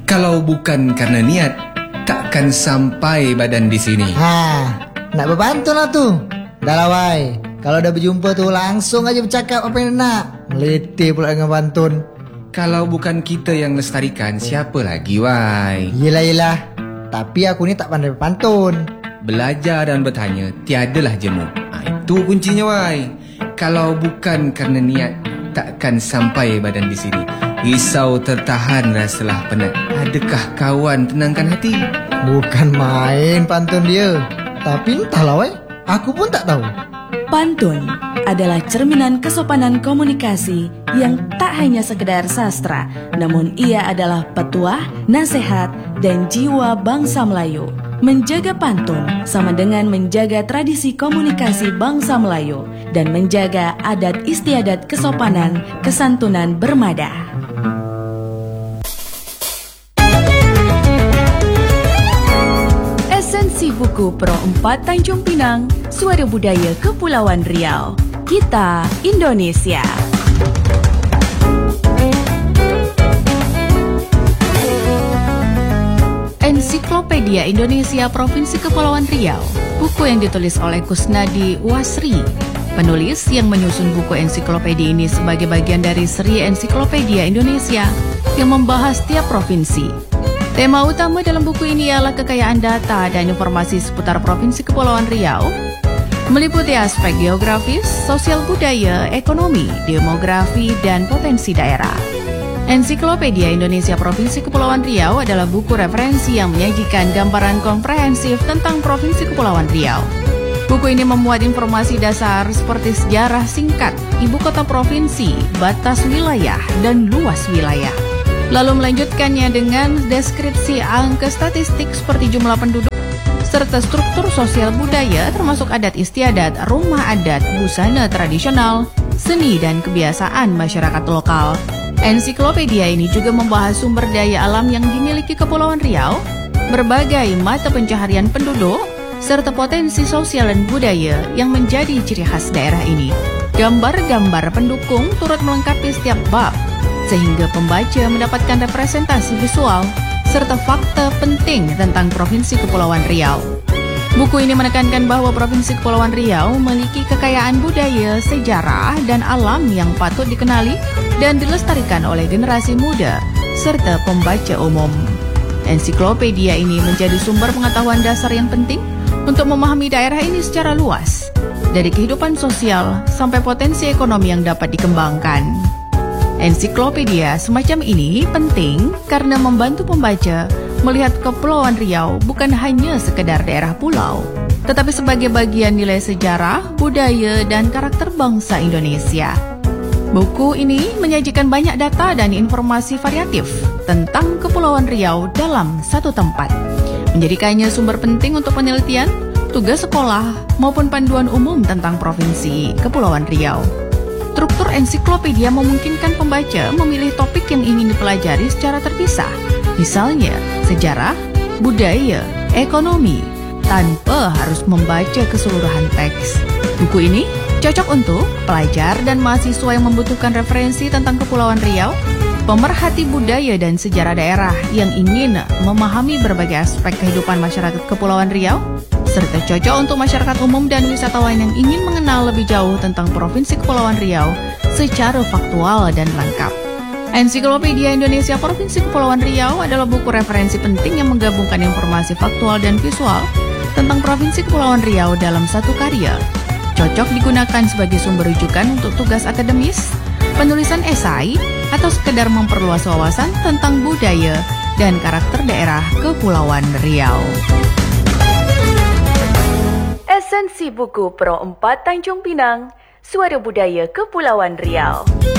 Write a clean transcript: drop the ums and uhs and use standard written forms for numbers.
Kalau bukan karena niat, takkan sampai badan di sini. Nak berpantun lah tuh. Dah lah wai, kalau udah berjumpa tuh langsung aja bercakap apa yang nak. Meliti pula dengan pantun. Kalau bukan kita yang lestarikan, siapa lagi wai? Yelah, tapi aku ni tak pandai berpantun. Belajar dan bertanya, tiadalah jemu. Itu kuncinya wai. Kalau bukan karena niat, takkan sampai badan di sini. Risau tertahan rasalah penat. Adakah kawan tenangkan hati? Bukan main pantun dia. Tapi entahlah wai, aku pun tak tahu. Pantun adalah cerminan kesopanan komunikasi yang tak hanya sekedar sastra, namun ia adalah petuah, nasihat, dan jiwa bangsa Melayu. Menjaga pantun sama dengan menjaga tradisi komunikasi bangsa Melayu dan menjaga adat istiadat kesopanan, kesantunan bermadah. Esensi buku Pro 4 Tanjung Pinang, Suara Budaya Kepulauan Riau. Kita Indonesia. Ensiklopedia Indonesia Provinsi Kepulauan Riau, buku yang ditulis oleh Kusnadi Wasri. Penulis yang menyusun buku ensiklopedia ini sebagai bagian dari seri Ensiklopedia Indonesia yang membahas tiap provinsi. Tema utama dalam buku ini ialah kekayaan data dan informasi seputar Provinsi Kepulauan Riau, meliputi aspek geografis, sosial budaya, ekonomi, demografi, dan potensi daerah. Ensiklopedia Indonesia Provinsi Kepulauan Riau adalah buku referensi yang menyajikan gambaran komprehensif tentang Provinsi Kepulauan Riau. Buku ini memuat informasi dasar seperti sejarah singkat, ibu kota provinsi, batas wilayah, dan luas wilayah. Lalu melanjutkannya dengan deskripsi angka statistik seperti jumlah penduduk, serta struktur sosial budaya termasuk adat istiadat, rumah adat, busana tradisional, seni, dan kebiasaan masyarakat lokal. Ensiklopedia ini juga membahas sumber daya alam yang dimiliki Kepulauan Riau, berbagai mata pencaharian penduduk, serta potensi sosial dan budaya yang menjadi ciri khas daerah ini. Gambar-gambar pendukung turut melengkapi setiap bab, sehingga pembaca mendapatkan representasi visual, serta fakta penting tentang Provinsi Kepulauan Riau. Buku ini menekankan bahwa Provinsi Kepulauan Riau memiliki kekayaan budaya, sejarah, dan alam yang patut dikenali dan dilestarikan oleh generasi muda serta pembaca umum. Ensiklopedia ini menjadi sumber pengetahuan dasar yang penting untuk memahami daerah ini secara luas, dari kehidupan sosial sampai potensi ekonomi yang dapat dikembangkan. Ensiklopedia semacam ini penting karena membantu pembaca melihat Kepulauan Riau bukan hanya sekedar daerah pulau, tetapi sebagai bagian nilai sejarah, budaya, dan karakter bangsa Indonesia. Buku ini menyajikan banyak data dan informasi variatif tentang Kepulauan Riau dalam satu tempat, menjadikannya sumber penting untuk penelitian, tugas sekolah, maupun panduan umum tentang Provinsi Kepulauan Riau. Struktur ensiklopedia memungkinkan pembaca memilih topik yang ingin dipelajari secara terpisah, misalnya sejarah, budaya, ekonomi, tanpa harus membaca keseluruhan teks. Buku ini cocok untuk pelajar dan mahasiswa yang membutuhkan referensi tentang Kepulauan Riau, pemerhati budaya dan sejarah daerah yang ingin memahami berbagai aspek kehidupan masyarakat Kepulauan Riau, serta cocok untuk masyarakat umum dan wisatawan yang ingin mengenal lebih jauh tentang Provinsi Kepulauan Riau secara faktual dan lengkap. Ensiklopedia Indonesia Provinsi Kepulauan Riau adalah buku referensi penting yang menggabungkan informasi faktual dan visual tentang Provinsi Kepulauan Riau dalam satu karya. Cocok digunakan sebagai sumber rujukan untuk tugas akademis, penulisan esai, atau sekedar memperluas wawasan tentang budaya dan karakter daerah Kepulauan Riau. Esensi buku Pro 4 Tanjung Pinang, Suara Budaya Kepulauan Riau.